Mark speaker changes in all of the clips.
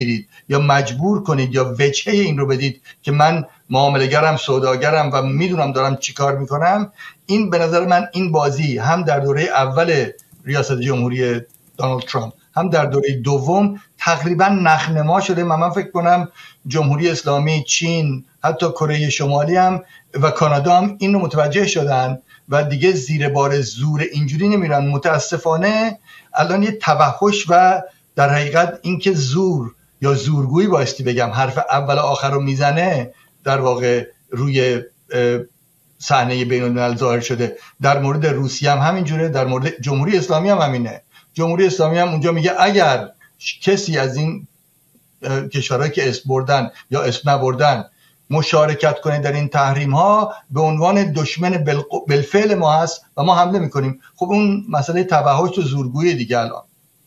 Speaker 1: یا مجبور کنید یا وجهه این رو بدید که من معامله‌گرم، سوداگرم و میدونم دارم چی کار میکنم. این به نظر من این بازی هم در دوره اول ریاست جمهوری دونالد ترامپ هم در دوره دوم تقریبا نخنما شده. من فکر کنم جمهوری اسلامی، چین، حتی کره شمالی هم و کانادا هم این رو متوجه شدن و دیگه زیر بار زور اینجوری نمیرن. متاسفانه الان یه توحش و در حقیقت اینکه زور یا زورگویی بایستی بگم حرف اول آخر رو میزنه در واقع روی صحنه بین الملل ظاهر شده. در مورد روسیه هم همینجوره، در مورد جمهوری اسلامی هم همینه. جمهوری اسلامی هم اونجا میگه اگر کسی از این کشورهایی که اسم بردن یا اسم نبردن مشارکت کنه در این تحریم ها به عنوان دشمن بالفعل ما هست و ما حمله میکنیم. خب اون مسئله توحش و زورگویی دیگه. الان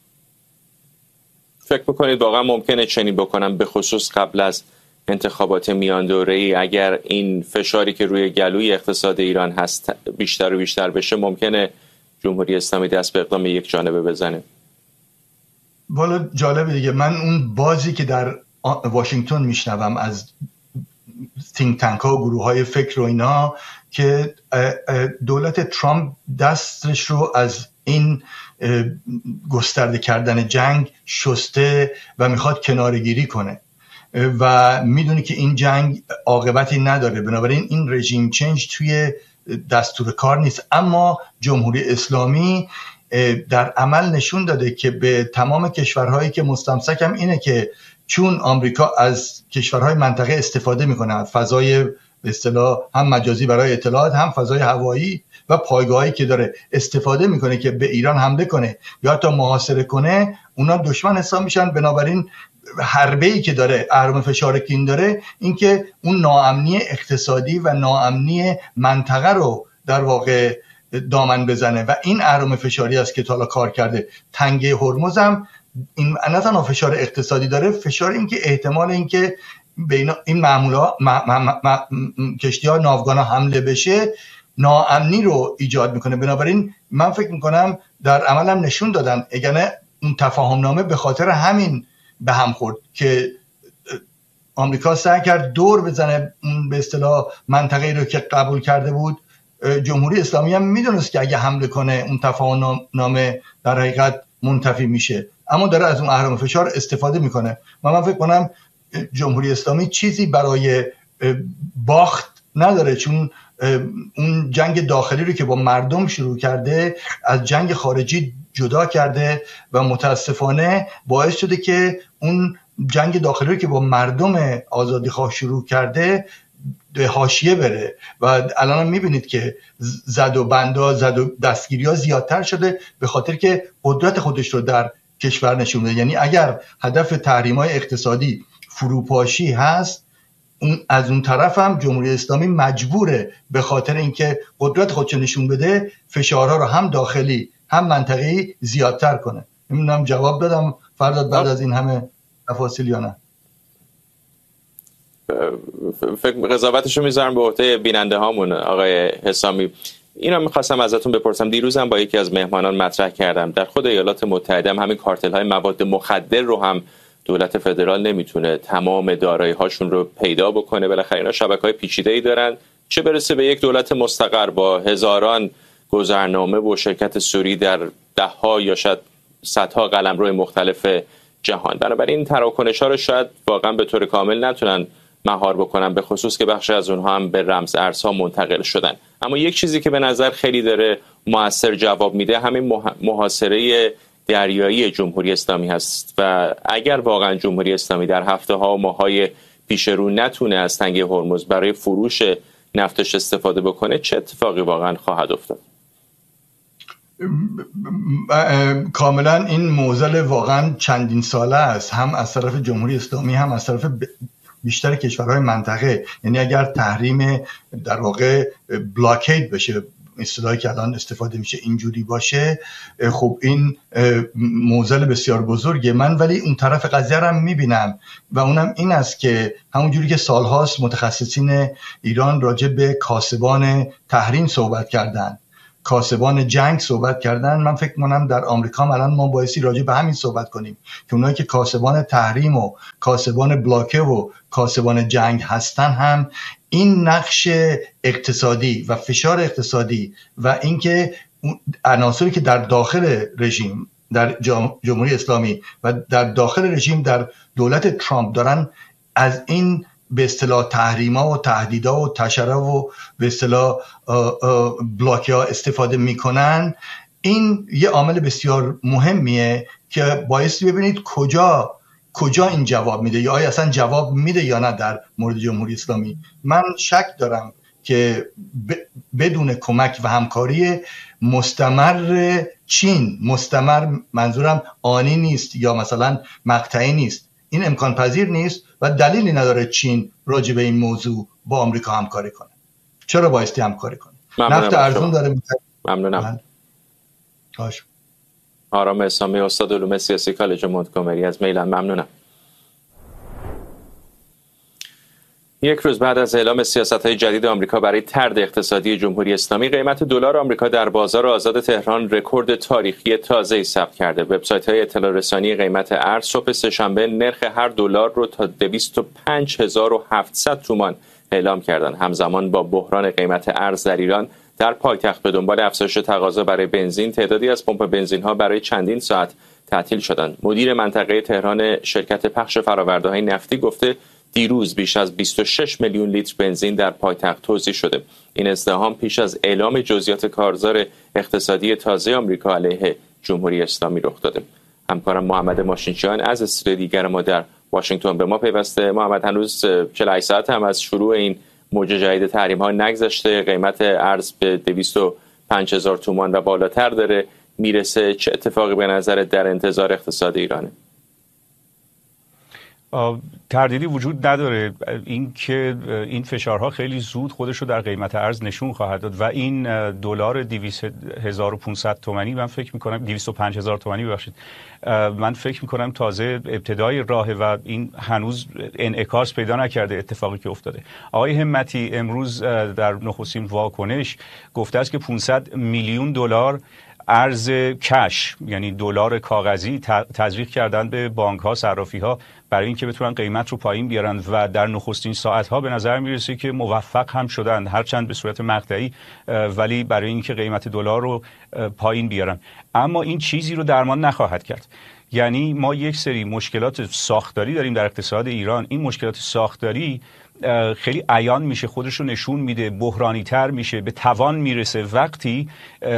Speaker 2: فکر میکنید واقعا ممکنه چنین بکنم به خصوص قبل از انتخابات میان دوره‌ای اگر این فشاری که روی گلوی اقتصاد ایران هست بیشتر و بیشتر بشه ممکنه جمهوری اسلامی دست به اقدام یک جانبه بزنه؟
Speaker 1: والا جالبه دیگه. من اون بازی که در واشنگتن میشنوم از تینک تانک ها و گروه های فکر و اینا که دولت ترامپ دستش رو از این گسترده کردن جنگ شسته و میخواد کناره‌گیری کنه و میدونی که این جنگ عاقبتی نداره، بنابراین این رژیم چنج توی دستور کار نیست. اما جمهوری اسلامی در عمل نشون داده که به تمام کشورهایی که مستمسک هم اینه که چون آمریکا از کشورهای منطقه استفاده میکنه، فضای به اصطلاح هم مجازی برای اطلاعات هم فضای هوایی و پایگاهایی که داره استفاده میکنه که به ایران حمله کنه یا حتی محاصره کنه، اونا دشمن حساب میشن. بنابراین حربه‌ای که داره، اهرم فشار که این داره، این که اون ناامنی اقتصادی و ناامنی منطقه رو در واقع دامن بزنه و این اهرم فشاری است که تا حالا کار کرده. تنگه هرمز هم این نه تنها فشار اقتصادی داره، فشار این که احتمال این که بین این معمولا کشتی‌ها ناوگانا حمله بشه ناامنی رو ایجاد میکنه. بنابراین من فکر میکنم در عمل هم نشون دادن اگه اون تفاهم نامه به خاطر همین به هم خورد که آمریکا سعی کرد دور بزنه به اصطلاح منطقه‌ای رو که قبول کرده بود. جمهوری اسلامی هم میدونست که اگه حمله کنه اون تفاهم نامه در حقیقت منتفی میشه، اما داره از اون اهرم فشار استفاده میکنه. من فکر کنم جمهوری اسلامی چیزی برای باخت نداره، چون اون جنگ داخلی رو که با مردم شروع کرده از جنگ خارجی جدا کرده و متاسفانه باعث شده که اون جنگ داخلی رو که با مردم آزادیخواه شروع کرده به حاشیه بره و الان هم میبینید که زد و بندا، زد و دستگیری ها زیادتر شده به خاطر که قدرت خودش رو در کشور نشون بده. یعنی اگر هدف تحریم‌های اقتصادی فروپاشی هست، از اون طرف هم جمهوری اسلامی مجبوره به خاطر اینکه قدرت خودش نشون بده فشارها رو هم داخلی هم منطقه‌ای زیادتر کنه. نمیدونم جواب دادم فرداد بعد از این همه تفاصیل یا نه؟
Speaker 2: فکر قضاوتشو میذارم به عهده بیننده هامون. آقای حسامی، اینا میخواستم ازتون بپرسم، دیروزم با یکی از مهمانان مطرح کردم در خود ایالات متحده هم همین کارتل های مواد مخدر رو هم دولت فدرال نمیتونه تمام دارایی هاشون رو پیدا بکنه. بالاخره اینا شبکه‌های پیچیده‌ای دارن، چه برسه به یک دولت مستقر با هزاران گذرنامه و شرکت سوری در ده‌ها یا شاید صدها قلمرو مختلف جهان. بنابراین این تراکنش‌ها رو شاید واقعا به طور کامل نتونن مهار بکنن، به خصوص که بخش از اونها هم به رمز ارزها منتقل شدن. اما یک چیزی که به نظر خیلی داره مؤثر جواب میده همین محاصره دریایی جمهوری اسلامی هست و اگر واقعا جمهوری اسلامی در هفته‌ها و ماه‌های پیش رو نتونه از تنگه هرمز برای فروش نفتش استفاده بکنه، چه اتفاقی واقعا خواهد افتاد؟
Speaker 1: کاملا این معضل واقعا چندین ساله است، هم از طرف جمهوری اسلامی هم از طرف بیشتر کشورهای منطقه. یعنی اگر تحریم در واقع بلاکید بشه، اصطلاحی که الان استفاده میشه اینجوری باشه، خب این معضل بسیار بزرگه. من ولی اون طرف قضیه رو میبینم و اونم این است که همونجوری که سالهاست متخصصین ایران راجع به کاسبان تحریم صحبت کردن کاسبان جنگ صحبت کردن، من فکر کنم در آمریکا الان ما بایستی راجع به همین صحبت کنیم که اونایی که کاسبان تحریم و کاسبان بلاکه و کاسبان جنگ هستن هم این نقش اقتصادی و فشار اقتصادی و اینکه عناصری که در داخل رژیم در جمهوری اسلامی و در داخل رژیم در دولت ترامپ دارن از این به اصطلاح تحریما و تهدیدا و تشرع و به اصطلاح بلاک‌ها استفاده میکنن، این یه عامل بسیار مهمیه که بایستی ببینید کجا این جواب میده یا آیا اصلا جواب میده یا نه در مورد جمهوری اسلامی. من شک دارم که بدون کمک و همکاری مستمر چین، مستمر منظورم آنی نیست یا مثلا مقطعی نیست، این امکان پذیر نیست و دلیلی نداره چین راجع به این موضوع با آمریکا همکاری کنه. چرا بایستی همکاری کنه؟ نفت ارزون داره.
Speaker 2: ممنونم. آرام اسلامی، استاد علوم سیاسی کالج مونتگومری از میلان. ممنونم. یک روز بعد از اعلام سیاست‌های جدید آمریکا برای طرد اقتصادی جمهوری اسلامی، قیمت دلار آمریکا در بازار آزاد تهران رکورد تاریخی تازه‌ای ثبت کرده. وبسایت‌های اطلاع رسانی قیمت ارز صبح سه‌شنبه نرخ هر دلار رو تا 25700 تومان اعلام کردند. همزمان با بحران قیمت ارز در ایران در پایتخت به دنبال افزایش تقاضا برای بنزین، تعدادی از پمپ بنزین‌ها برای چندین ساعت تعطیل شدند. مدیر منطقه تهران شرکت پخش فرآورده‌های نفتی گفته دیروز بیش از 26 میلیون لیتر بنزین در پایتخت توزیع شده. این ازدحام پیش از اعلام جزئیات کارزار اقتصادی تازه آمریکا علیه جمهوری اسلامی رخ داده. همکارم محمد ماشینچیان از استودیو دیگر ما در واشنگتن به ما پیوسته. محمد، هنوز 48 ساعت هم از شروع این موج جدید تحریم‌ها نگذشته، قیمت ارز به 205,000 تومان و بالاتر داره میرسه. چه اتفاقی به نظرت در انتظار اقتصاد ایرانه؟
Speaker 3: تردیدی وجود نداره اینکه این فشارها خیلی زود خودش رو در قیمت ارز نشون خواهد داد و این دلار 200,500 تومانی، من فکر می‌کنم 205,000 تومانی، ببخشید، من فکر می‌کنم تازه ابتدای راهه و این هنوز انعکاس پیدا نکرده اتفاقی که افتاده. آقای همتی امروز در نخستین واکنش گفته است که 500 میلیون دلار ارز کش، یعنی دلار کاغذی، تزریق کردن به بانک‌ها، صرافی‌ها برای اینکه بتونن قیمت رو پایین بیارن و در نخستین ساعت‌ها به نظر میرسه که موفق هم شدن، هرچند به صورت مقطعی، ولی برای اینکه قیمت دلار رو پایین بیارن. اما این چیزی رو درمان نخواهد کرد. یعنی ما یک سری مشکلات ساختاری داریم در اقتصاد ایران. این مشکلات ساختاری خیلی عیان میشه، خودش رو نشون میده، بحرانی‌تر میشه، به توان میرسه وقتی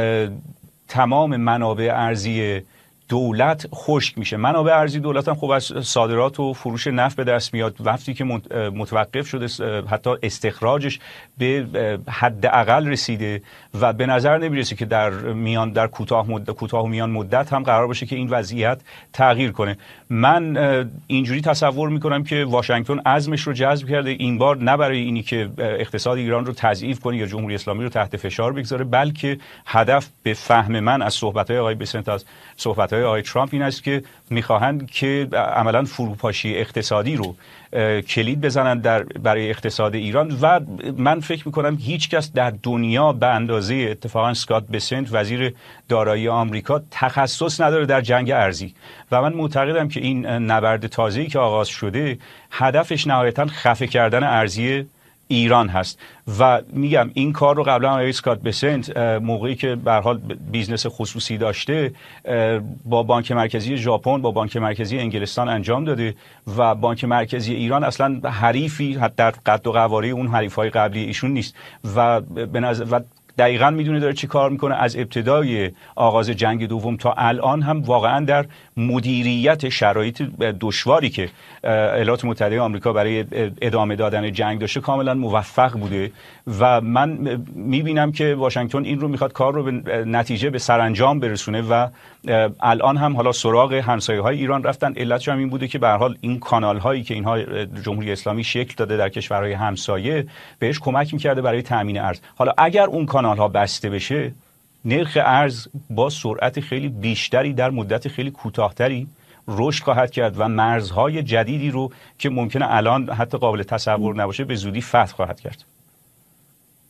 Speaker 3: تمام منابع ارزی دولت خشک میشه. منابع ارزی دولت هم خب از صادرات و فروش نفت به دست میاد. وقتی که متوقف شده، حتی استخراجش به حداقل رسیده و به نظر نمیرسه که در کوتاه و میان مدت هم قرار باشه که این وضعیت تغییر کنه. من اینجوری تصور میکنم که واشنگتن عزمش رو جذب کرده، این بار نه برای اینی که اقتصاد ایران رو تضعیف کنه یا جمهوری اسلامی رو تحت فشار بگذاره، بلکه هدف به فهم من از صحبت‌های آقای بسنت، از صحبت‌های آقای ترامپ این است که میخواهند که عملاً فروپاشی اقتصادی رو کلید بزنند برای اقتصاد ایران و من فکر میکنم هیچ کس در دنیا به اندازه اتفاقاً اسکات بسنت وزیر دارایی آمریکا تخصص نداره در جنگ ارزی و من معتقدم که این نبرد تازه‌ای که آغاز شده هدفش نهایتاً خفه کردن ارزی ایران هست و میگم این کار رو قبلا آقای اسکات بسنت موقعی که به هر حال بیزنس خصوصی داشته با بانک مرکزی ژاپن، با بانک مرکزی انگلستان انجام داده و بانک مرکزی ایران اصلا حریفی در قد و قواره اون حریفای قبلی ایشون نیست و دقیقاً میدونه داره چی کار میکنه. از ابتدای آغاز جنگ دوم تا الان هم واقعاً در مدیریت شرایط دشواری که ایالات متحده آمریکا برای ادامه دادن جنگ داشته کاملاً موفق بوده و من میبینم که واشنگتن این رو میخواد کار رو به نتیجه، به سرانجام برسونه و الان هم حالا سراغ همسایه‌های ایران رفتن. علتش هم این بوده که به هر حال این کانال‌هایی که اینها جمهوری اسلامی شکل داده در کشورهای همسایه بهش کمک می‌کرده برای تامین ارز. حالا اگر اون کانال‌ها بسته بشه، نرخ ارز با سرعت خیلی بیشتری در مدت خیلی کوتاه‌تری رشد خواهد کرد و مرزهای جدیدی رو که ممکنه الان حتی قابل تصور نباشه به زودی فتح خواهد کرد.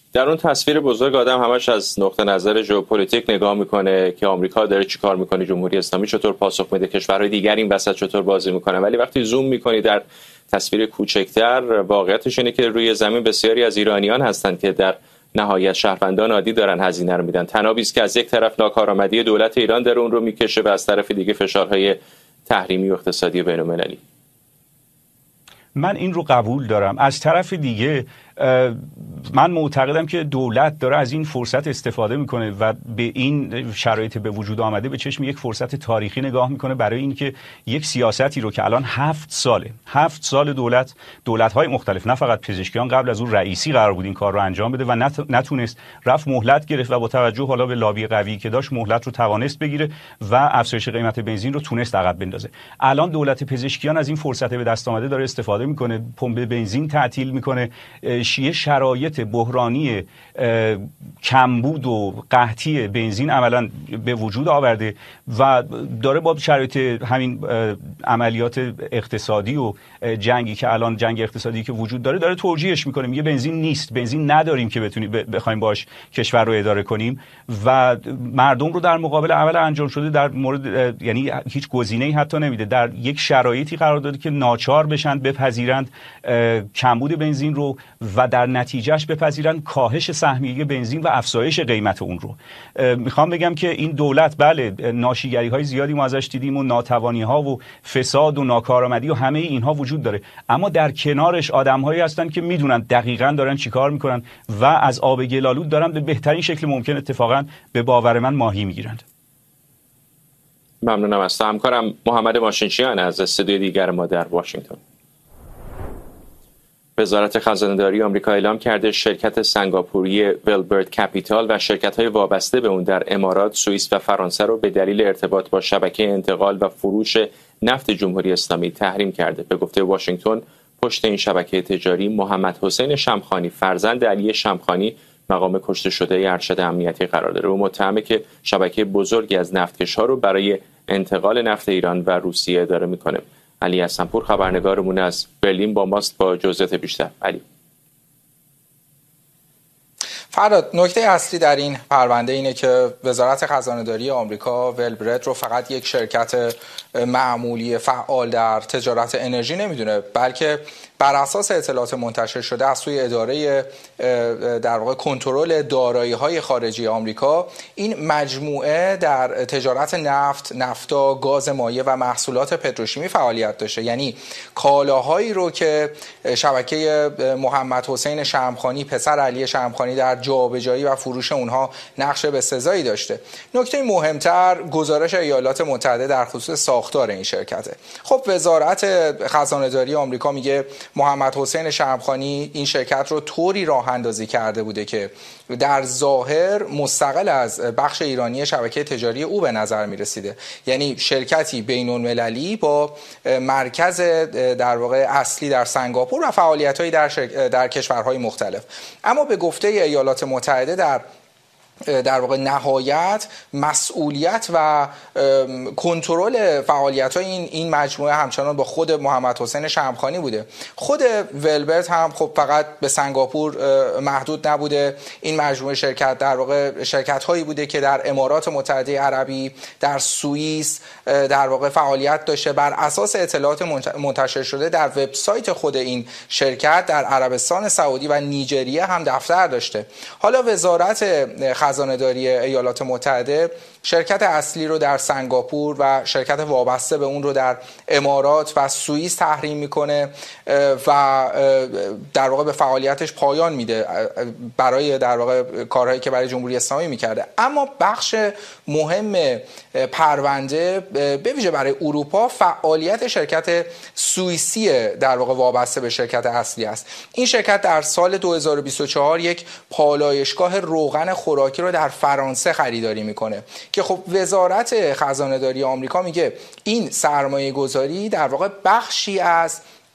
Speaker 2: در اون تصویر بزرگ آدم همش از نقطه نظر ژئوپلیتیک نگاه میکنه که آمریکا داره چیکار میکنه، جمهوری اسلامی چطور پاسخ میده، کشورهای دیگر این وسط چطور بازی میکنه. ولی وقتی زوم میکنی در تصویر کوچکتر، واقعیتش اینه که روی زمین بسیاری از ایرانیان هستند که در نهایت شهروندان عادی دارن هزینه رو میدن. تنابی است که از یک طرف ناکارآمدی دولت ایران داره اون رو میکشه و از طرف دیگه فشارهای تحریمی و اقتصادی بین‌المللی.
Speaker 3: من این رو قبول دارم. از طرف دیگه من معتقدم که دولت داره از این فرصت استفاده میکنه و به این شرایط به وجود آمده به چشم یک فرصت تاریخی نگاه میکنه برای اینکه یک سیاستی رو که الان 7 سال دولت‌های مختلف، نه فقط پزشکیان، قبل از اون رئیسی قرار بود این کار رو انجام بده و نتونست، رفت مهلت گرفت و با توجه حالا به لابی قوی که داشت مهلت رو توانست بگیره و افزایش قیمت بنزین رو تونست عقب بندازه. الان دولت پزشکیان از این فرصت به دست آمده داره استفاده میکنه، پمپ بنزین تعطیل میکنه، یه شرایط بحرانی کمبود و قحطی بنزین عملا به وجود آورده و داره با شرایط همین عملیات اقتصادی و جنگ اقتصادی که وجود داره توجیهش میکنه، میگه بنزین نیست، بنزین نداریم که بخوایم باش کشور رو اداره کنیم و مردم رو در مقابل عمل انجام شده در مورد، یعنی هیچ گزینه‌ای حتی نمیده، در یک شرایطی قرار داده که ناچار بشن بپذیرند کمبود بنزین رو و در نتیجهش بپذیرن کاهش سهمیه بنزین و افزایش قیمت اون رو. میخوام بگم که این دولت بله ناشیگری های زیادی ما ازش دیدیم و ناتوانی ها و فساد و ناکارآمدی و همه اینها وجود داره، اما در کنارش آدم هایی هستن که میدونن دقیقاً دارن چیکار میکنن و از آب گلالود دارن به بهترین شکل ممکن اتفاقا به باور من ماهی میگیرند.
Speaker 2: ممنونم از همکارم محمد ماشینچیان از استودیو دیگر ما در واشنگتن. وزارت خزانه‌داری آمریکا اعلام کرده شرکت سنگاپوری ولبرت کپیتال و شرکت‌های وابسته به اون در امارات، سوئیس و فرانسه رو به دلیل ارتباط با شبکه انتقال و فروش نفت جمهوری اسلامی تحریم کرده. به گفته واشنگتن، پشت این شبکه تجاری محمد حسین شمخانی، فرزند علی شمخانی، مقام کشته شده ارشد امنیتی قرار داره. او متهمه که شبکه بزرگی از نفتکش‌ها رو برای انتقال نفت ایران و روسیه اداره می‌کنه. علی حسن‌پور خبرنگارمون از برلین با ماست با جزئیات بیشتر. علی.
Speaker 4: فراد، نکته اصلی در این پرونده اینه که وزارت خزانه‌داری آمریکا ولبرت رو فقط یک شرکت معمولی فعال در تجارت انرژی نمیدونه، بلکه بر اساس اطلاعات منتشر شده از سوی اداره در واقع کنترل دارایی‌های خارجی آمریکا، این مجموعه در تجارت نفتا، گاز مایع و محصولات پتروشیمی فعالیت داشته. یعنی کالاهایی رو که شبکه محمد حسین شمخانی، پسر علی شمخانی، در جابجایی و فروش اونها نقش بسزایی داشته. نکته مهمتر گزارش ایالات متحده در خصوص ساختار این شرکته. خب وزارت خزانه‌داری آمریکا میگه محمد حسین شمخانی این شرکت رو طوری راه اندازی کرده بوده که در ظاهر مستقل از بخش ایرانی شبکه تجاری او به نظر می رسیده. یعنی شرکتی بین‌المللی با مرکز در واقع اصلی در سنگاپور و فعالیت‌هایی در کشورهای مختلف. اما به گفته ایالات متحده در واقع نهایت مسئولیت و کنترل فعالیت‌های این مجموعه همچنان با خود محمد حسین شمخانی بوده. خود ولبرت هم خب فقط به سنگاپور محدود نبوده. این مجموعه شرکت در واقع شرکت‌هایی بوده که در امارات متحده عربی، در سوئیس در واقع فعالیت داشته. بر اساس اطلاعات منتشر شده در وبسایت خود این شرکت در عربستان سعودی و نیجریه هم دفتر داشته. حالا وزارت خزانه‌داری ایالات متحده شرکت اصلی رو در سنگاپور و شرکت وابسته به اون رو در امارات و سوئیس تحریم میکنه و در واقع به فعالیتش پایان میده برای در واقع کارهایی که برای جمهوری اسلامی میکرده. اما بخش مهم پرونده به ویژه برای اروپا فعالیت شرکت سوئیسی در واقع وابسته به شرکت اصلی است. این شرکت در سال 2024 یک پالایشگاه روغن خوراکی رو در فرانسه خریداری میکنه که خب وزارت خزانه‌داری آمریکا میگه این سرمایه گذاری در واقع بخشی از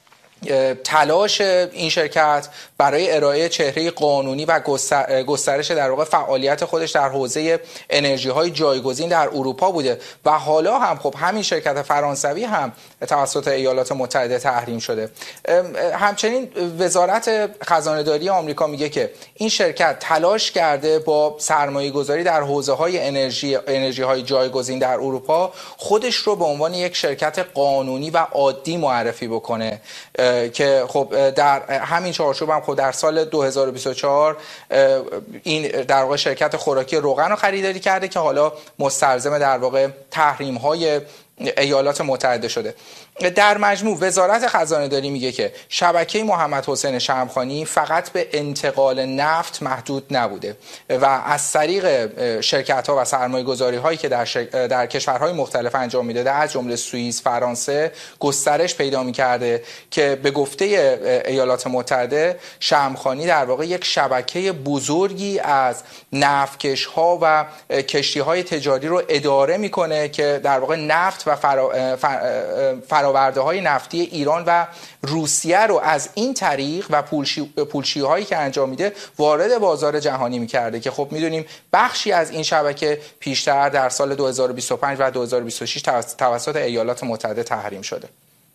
Speaker 4: تلاش این شرکت برای ارائه چهره قانونی و گسترش در واقع فعالیت خودش در حوزه انرژی‌های جایگزین در اروپا بوده و حالا هم خب همین شرکت فرانسوی هم توسط ایالات متحده تحریم شده. همچنین وزارت خزانه‌داری آمریکا میگه که این شرکت تلاش کرده با سرمایه‌گذاری در حوزه‌های انرژی‌های جایگزین در اروپا خودش رو به عنوان یک شرکت قانونی و عادی معرفی بکنه که خب در همین چارچوب هم خب در سال 2024 این در واقع شرکت خوراکی روغن رو خریداری کرده که حالا مستلزم در واقع تحریم‌های ایالات متحده شده. در مجموع وزارت خزانه‌داری میگه که شبکه محمد حسین شمخانی فقط به انتقال نفت محدود نبوده و از طریق شرکت‌ها و سرمایه‌گذاری‌هایی که در کشورهای مختلف انجام میداده از جمله سوئیس، فرانسه گسترش پیدا می‌کرده که به گفته ایالات متحده شمخانی در واقع یک شبکه بزرگی از نفتکش‌ها و کشتی‌های تجاری رو اداره می‌کنه که در واقع نفت و فراورده‌های نفتی ایران و روسیه رو از این طریق و پولشی‌هایی که انجام میده وارد بازار جهانی می‌کرده که خب می‌دونیم بخشی از این شبکه پیشتر در سال 2025 و 2026 توسط ایالات متحده تحریم شده.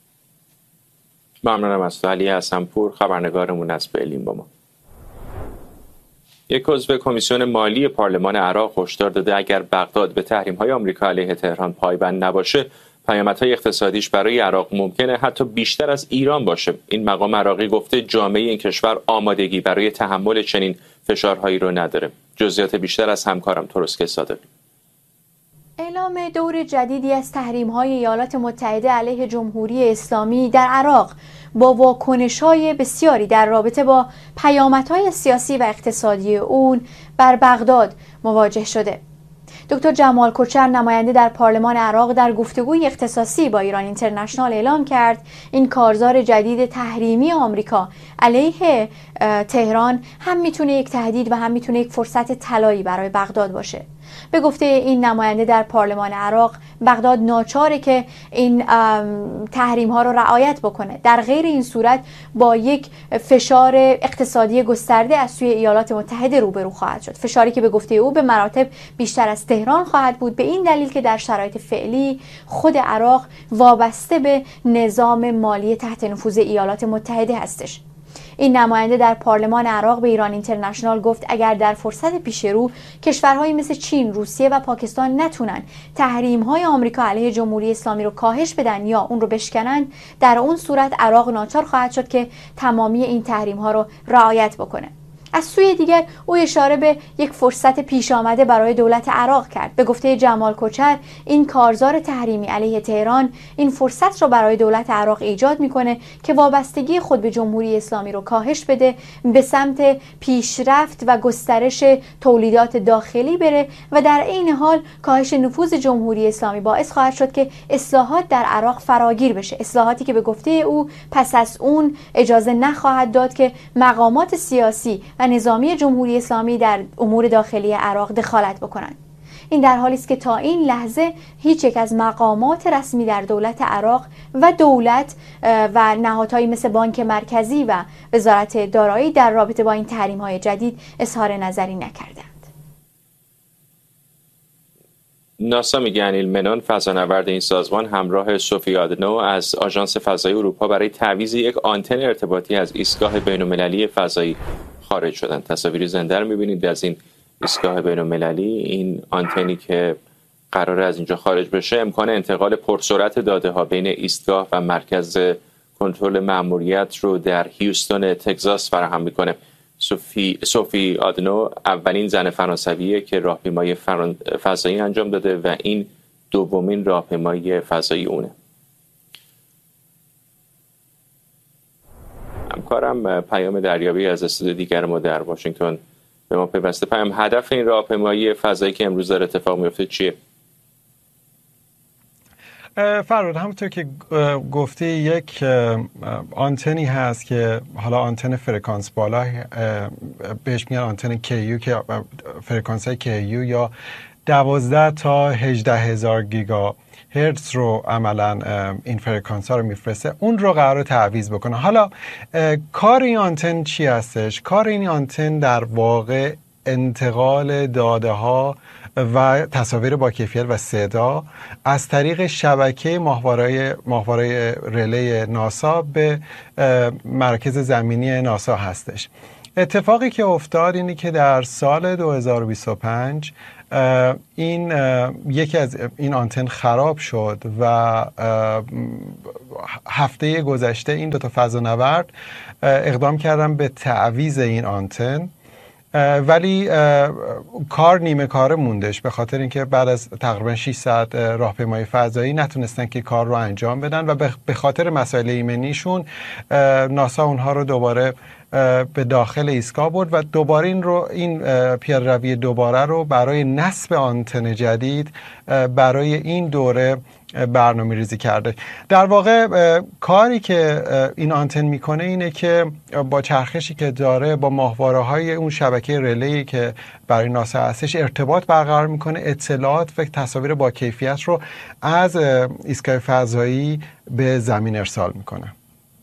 Speaker 2: ممنونم از تو. علی حسن‌پور خبرنگارمون از برلین با ما. یک عضو کمیسیون مالی پارلمان عراق هشدار داده اگر بغداد به تحریم‌های آمریکا علیه تهران پایبند نباشه پیامدهای اقتصادیش برای عراق ممکنه حتی بیشتر از ایران باشه. این مقام عراقی گفته جامعه این کشور آمادگی برای تحمل چنین فشارهایی رو نداره. جزئیات بیشتر از همکارم تروسکه صادقی.
Speaker 5: اعلام دور جدیدی از تحریم‌های ایالات متحده علیه جمهوری اسلامی در عراق با واکنش‌های بسیاری در رابطه با پیامدهای سیاسی و اقتصادی اون بر بغداد مواجه شده. دکتر جمال کوچر نماینده در پارلمان عراق در گفتگوی اختصاصی با ایران اینترنشنال اعلام کرد این کارزار جدید تحریمی آمریکا علیه تهران هم میتونه یک تهدید و هم میتونه یک فرصت طلایی برای بغداد باشه. به گفته این نماینده در پارلمان عراق بغداد ناچاره که این تحریم ها رو رعایت بکنه، در غیر این صورت با یک فشار اقتصادی گسترده از سوی ایالات متحده روبرو خواهد شد، فشاری که به گفته او به مراتب بیشتر از تهران خواهد بود، به این دلیل که در شرایط فعلی خود عراق وابسته به نظام مالی تحت نفوذ ایالات متحده هستش. این نماینده در پارلمان عراق به ایران اینترنشنال گفت اگر در فرصت پیش رو کشورهایی مثل چین، روسیه و پاکستان نتونن تحریم‌های آمریکا علیه جمهوری اسلامی رو کاهش بدن یا اون رو بشکنن، در اون صورت عراق ناچار خواهد شد که تمامی این تحریم‌ها رو رعایت بکنه. از سوی دیگر او اشاره به یک فرصت پیش آمده برای دولت عراق کرد. به گفته جمال کوچر این کارزار تحریمی علیه تهران این فرصت را برای دولت عراق ایجاد میکنه که وابستگی خود به جمهوری اسلامی رو کاهش بده، به سمت پیشرفت و گسترش تولیدات داخلی بره و در عین حال کاهش نفوذ جمهوری اسلامی باعث خواهد شد که اصلاحات در عراق فراگیر بشه، اصلاحاتی که به گفته او پس از اون اجازه نخواهد داد که مقامات سیاسی و نظامی جمهوری اسلامی در امور داخلی عراق دخالت بکنند. این در حالی است که تا این لحظه هیچ یک از مقامات رسمی در دولت عراق و دولت و نهادهایی مثل بانک مرکزی و وزارت دارایی در رابطه با این تحریم‌های جدید اظهار نظری نکردند.
Speaker 2: ناسا میگه انیل منون فضانورد این سازمان همراه سوفی آدنو از آژانس فضایی اروپا برای تعویض یک آنتن ارتباطی از ایستگاه بین‌المللی فضایی خارج شدن. تصاویر زنده رو می‌بینید از این ایستگاه بین‌المللی. این آنتنی که قراره از اینجا خارج بشه امکان انتقال پرسرعت داده‌ها بین ایستگاه و مرکز کنترل مأموریت رو در هیوستون تگزاس فراهم می‌کنه. سوفی آدنو اولین زن فرانسویه که راهپیمایی فضایی انجام داده و این دومین راهپیمایی فضایی اونه. همکارم پیام دریابی از استودیو دیگر ما در واشنگتن به ما پیوسته. پیام، هدف این راهپیمایی فضایی که امروز داره اتفاق میفته چیه؟
Speaker 6: فراد، همونطور که گفته یک آنتنی هست که حالا آنتن فرکانس بالا بهش میگن آنتن KU که فرکانس های KU یا 12 تا 18 هزار گیگا هرتز رو عملا این فرکانس ها رو میفرسته، اون رو قرار تعویض بکنه. حالا کار این آنتن چی هستش؟ کار این آنتن در واقع انتقال داده ها و تصاویر با کیفیت و صدا از طریق شبکه ماهواره رله ناسا به مرکز زمینی ناسا هستش. اتفاقی که افتاد اینه که در سال 2025 یکی از این آنتن خراب شد و هفته گذشته این 2 فضانورد اقدام کردن به تعویض این آنتن، ولی کار نیمه کاره موندش به خاطر اینکه بعد از تقریبا 6 ساعت راهپیمایی فضایی نتونستن که کار رو انجام بدن و به خاطر مسائل ایمنیشون ناسا اونها رو دوباره به داخل ایستگاه برد و دوباره این پیاده‌روی دوباره رو برای نصب آنتن جدید برای این دوره برنامه ریزی کرده. در واقع کاری که این آنتن میکنه اینه که با چرخشی که داره با ماهواره‌های اون شبکه رلی که برای ناسا هستش ارتباط برقرار میکنه، اطلاعات و تصاویر با کیفیت رو از ایستگاه فضایی به زمین ارسال میکنه.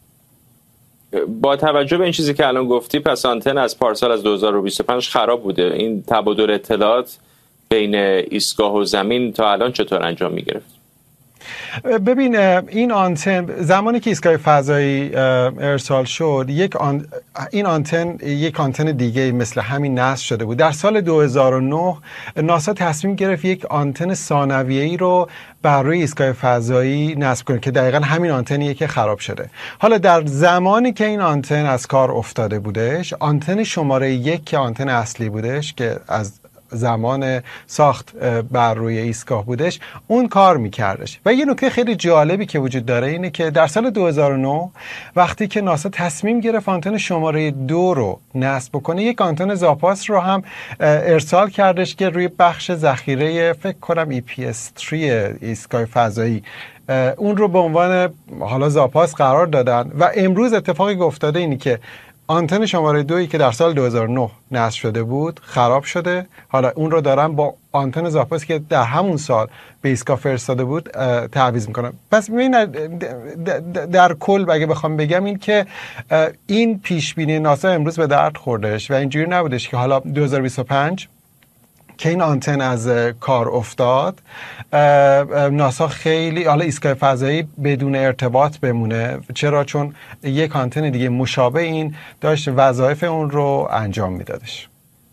Speaker 2: با توجه به این چیزی که الان گفتی، پس آنتن از پارسال از 2025 خراب بوده. این تبادل اطلاعات بین ایستگاه و زمین تا الان چطور انجام میگرفت؟
Speaker 6: ببین، این آنتن زمانی که ایستگاه فضایی ارسال شد این آنتن یک آنتن دیگه مثل همین نصب شده بود. در سال 2009 ناسا تصمیم گرفت یک آنتن ثانویه‌ای رو بر روی ایستگاه فضایی نصب کنه که دقیقاً همین آنتنیه که خراب شده. حالا در زمانی که این آنتن از کار افتاده بودش، آنتن شماره 1 که آنتن اصلی بودش که از زمان ساخت بر روی ایستگاه بودش، اون کار میکردش. و یه نکته خیلی جالبی که وجود داره اینه که در سال 2009 وقتی که ناسا تصمیم گرفت آنتن شماره 2 رو نصب بکنه، یک آنتن زاپاس رو هم ارسال کردش که روی بخش ذخیره فکر کنم EPS3 ایستگاه فضایی اون رو به عنوان حالا زاپاس قرار دادن. و امروز اتفاقی که افتاده اینه که آنتن شماره 2 که در سال 2009 نصب شده بود خراب شده. حالا اون رو دارن با آنتن زاپاس که در همون سال به ایستگاه فرستاده بود تعویض میکنن. پس در کل اگه بخوام بگم این که این پیش بینی ناسا امروز به درد خوردهش و اینجوری نبودش که حالا 2025 که این آنتن از کار افتاد ناسا خیلی حالا ایستگاه فضایی بدون ارتباط بمونه. چرا؟ چون یک آنتن دیگه مشابه این داشت وظایف اون رو انجام میدادش.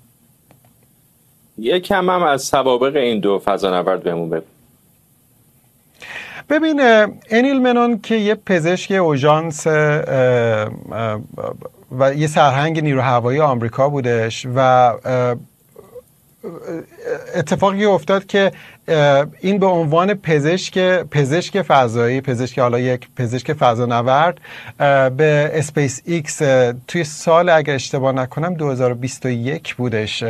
Speaker 2: یکم هم از سوابق این 2 فضانورد بهمون بگو.
Speaker 6: ببین، انیل منون که یه پزشک اوژانس و یه سرهنگ نیرو هوایی آمریکا بودش و اتفاقی افتاد که این به عنوان پزشک فضایی، حالا یک پزشک فضانورد به اسپیس ایکس توی سال اگر اشتباه نکنم 2021 بودش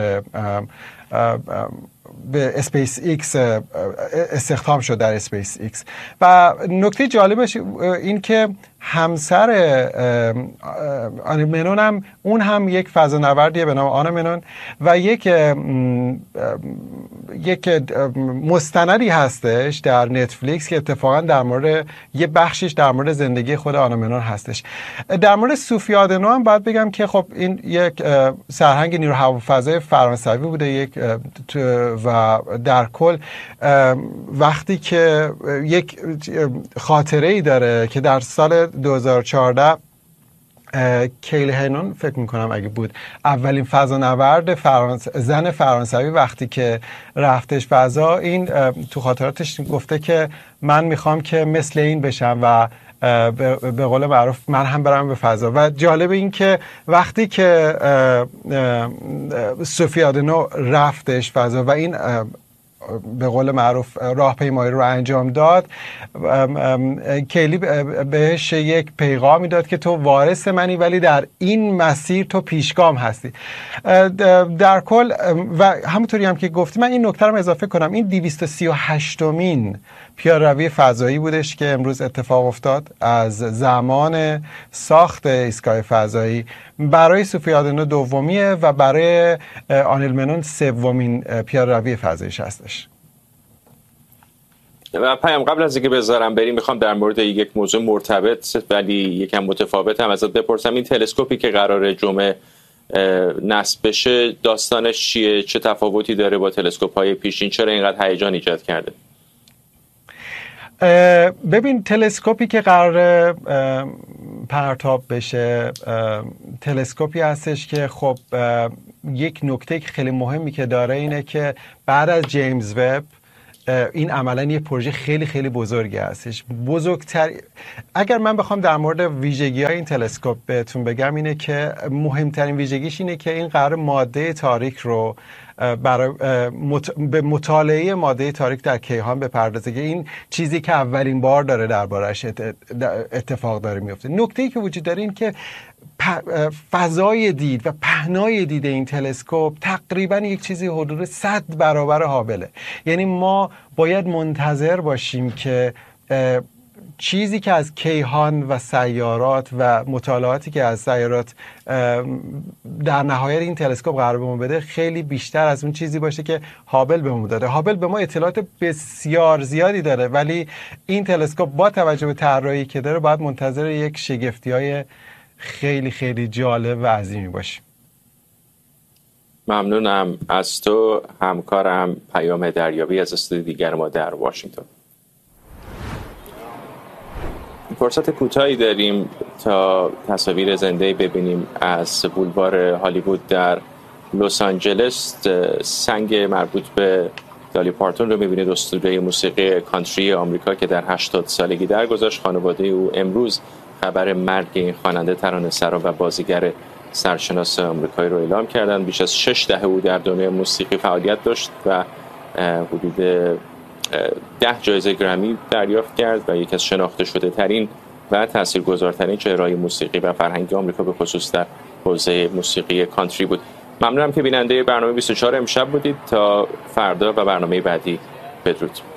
Speaker 6: به اسپیس ایکس استخدام شد در اسپیس ایکس. و نکته جالبش این که همسر آنا منون هم اون هم یک فضانوردیه به نام آنا منون و یک مستندی هستش در نتفلیکس که اتفاقا در مورد یه بخشش در مورد زندگی خود آنا منون هستش. در مورد سوفی آدنو هم باید بگم که خب این یک سرهنگ نیرو هوافضای فرانسوی بوده و در کل وقتی که یک خاطره ای داره که در سال 2014 کیل هینون فکر میکنم اگه بود اولین فضانورد زن فرانسوی وقتی که رفتش فضا، این تو خاطراتش گفته که من میخوام که مثل این بشم و به قول معروف من هم برم به فضا. و جالب این که وقتی که سوفی آدنو رفتش فضا و این به قول معروف راهپیمایی رو انجام داد، کیلی بهش یک پیغامی داد که تو وارث منی ولی در این مسیر تو پیشگام هستی. در کل و همونطوری هم که گفتی، من این نکته رو اضافه کنم، این 238مین پیاده‌روی فضایی بودش که امروز اتفاق افتاد از زمان ساخت ایستگاه فضایی. برای سوفی آدنو دومیه و برای آنیل منون سومین پیاده‌روی فضاییش هستش.
Speaker 2: و پیام قبل از اینکه بذارم بریم میخوام در مورد یک موضوع مرتبط ولی یکم متفاوت هم ازت بپرسم. این تلسکوپی که قراره جمعه نصب بشه داستانش چیه؟ چه تفاوتی داره با تلسکوپ‌های پیشین؟ چرا اینقدر هیجان ایجاد کرده؟
Speaker 6: ببین، تلسکوپی که قراره پرتاب بشه تلسکوپی هستش که خب یک نکته خیلی مهمی که داره اینه که بعد از جیمز وب این عملاً یه پروژه خیلی خیلی بزرگی هستش. بزرگتر اگر من بخوام در مورد ویژگی‌های این تلسکوپ بهتون بگم اینه که مهمترین ویژگیش اینه که این قرار ماده تاریک رو به مطالعه ماده تاریک در کیهان بپردازه که این چیزی که اولین بار داره دربارش اتفاق داره میفته. نکته‌ای که وجود داره این که فضای دید و پهنای دید این تلسکوپ تقریبا یک چیزی حدود 100 برابر هابله. یعنی ما باید منتظر باشیم که چیزی که از کیهان و سیارات و مطالعاتی که از سیارات در نهایت این تلسکوپ قرار به ما بده خیلی بیشتر از اون چیزی باشه که هابل به ما داده. هابل به ما اطلاعات بسیار زیادی داره ولی این تلسکوپ با توجه به طراحی که داره باید منتظر یک شگفتی‌های خیلی خیلی جالب و عظیمی باشیم.
Speaker 2: ممنونم از تو همکارم پیام دریابی از استودیو دیگر ما در واشنگتن. فرصت کوتاهی داریم تا تصاویر زنده ببینیم از بولوار هالیوود در لس آنجلس. سنگ مربوط به دالی پارتون رو می‌بینید، اسطوره موسیقی کانتری آمریکا که در 80 سالگی درگذشت. خانواده او امروز خبر مرگ این خواننده، ترانه‌سرا و بازیگر سرشناس آمریکایی رو اعلام کردند. بیش از 6 دهه او در دنیای موسیقی فعالیت داشت و حدود 10 جایزه گرمی دریافت کرد و یکی از شناخته شده ترین و تاثیرگذارترین چهره‌های موسیقی و فرهنگی آمریکا به خصوص در حوزه موسیقی کانتری بود. ممنونم که بیننده برنامه 24 امشب بودید. تا فردا و برنامه بعدی، بدرود.